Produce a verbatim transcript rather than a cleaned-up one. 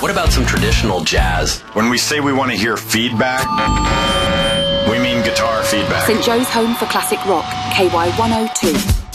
What about some traditional jazz? When we say we want to hear feedback, we mean guitar feedback. Saint Joe's Home for Classic Rock, K Y one oh two.